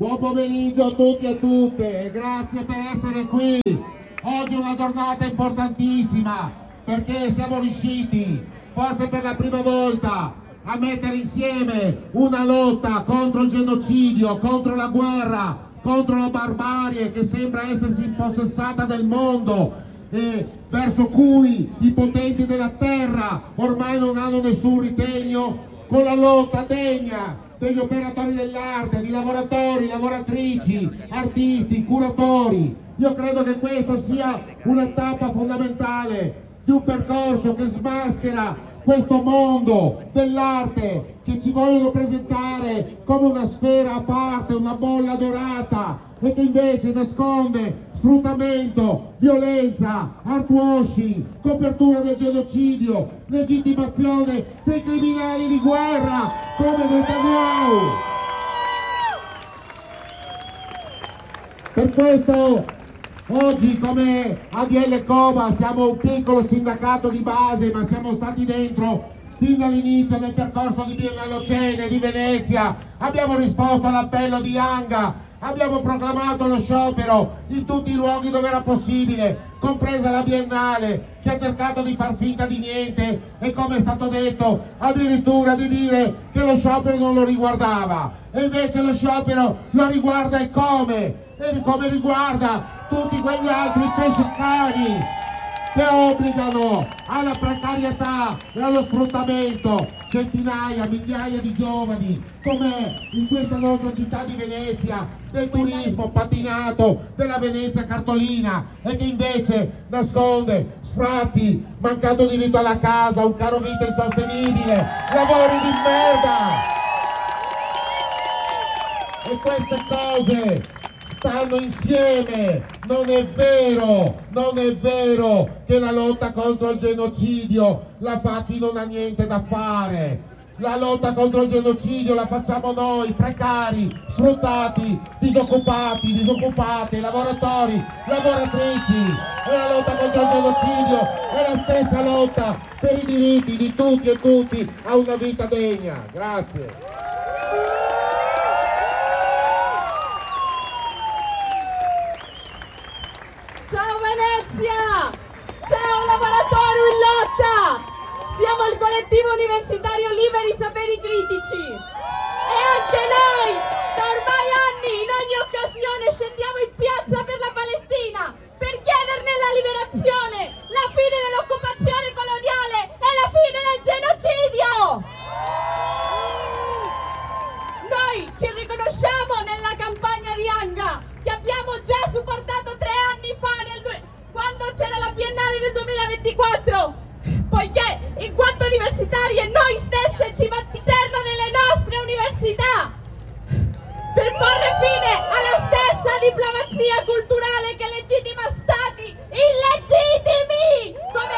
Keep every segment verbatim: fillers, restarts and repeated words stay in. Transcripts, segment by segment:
Buon pomeriggio a tutti e a tutte e grazie per essere qui. Oggi è una giornata importantissima perché siamo riusciti, forse per la prima volta, a mettere insieme una lotta contro il genocidio, contro la guerra, contro la barbarie che sembra essersi impossessata del mondo e verso cui i potenti della terra ormai non hanno nessun ritegno, con la lotta degna degli operatori dell'arte, di lavoratori, lavoratrici, artisti, curatori. Io credo che questa sia una tappa fondamentale di un percorso che smaschera questo mondo dell'arte che ci vogliono presentare come una sfera a parte, una bolla dorata, e che invece nasconde sfruttamento, violenza, artwashing, copertura del genocidio, legittimazione dei criminali di guerra come Netanyahu. Per questo oggi come A D L Coma siamo un piccolo sindacato di base, ma siamo stati dentro fin dall'inizio del percorso di Biennale Ocene di Venezia. Abbiamo risposto all'appello di Anga, abbiamo proclamato lo sciopero in tutti i luoghi dove era possibile, compresa la Biennale, che ha cercato di far finta di niente e, come è stato detto, addirittura di dire che lo sciopero non lo riguardava. E invece lo sciopero lo riguarda, e come? E come riguarda tutti quegli altri pescecani che obbligano alla precarietà e allo sfruttamento centinaia, migliaia di giovani, come in questa nostra città di Venezia, del turismo patinato, della Venezia cartolina, e che invece nasconde sfratti, mancato diritto alla casa, un caro vita insostenibile, lavori di merda. E queste cose stanno insieme. Non è vero, non è vero che la lotta contro il genocidio la fa chi non ha niente da fare. La lotta contro il genocidio la facciamo noi, precari, sfruttati, disoccupati, disoccupate, lavoratori, lavoratrici. E la lotta contro il genocidio è la stessa lotta per i diritti di tutti e tutti a una vita degna. Grazie. Ciao lavoratori in lotta! Siamo il collettivo universitario Liberi Saperi Critici e anche noi da ormai anni in ogni occasione scendiamo in piazza per la Palestina per chiederne la liberazione, la fine dell'occupazione coloniale e la fine del genocidio! Noi ci riconosciamo nella campagna di Anga che abbiamo già supportato tre anni fa nel quando c'era la Biennale del duemilaventiquattro, poiché in quanto universitarie noi stesse ci batteremo nelle nostre università per porre fine alla stessa diplomazia culturale che legittima stati illegittimi come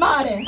mare.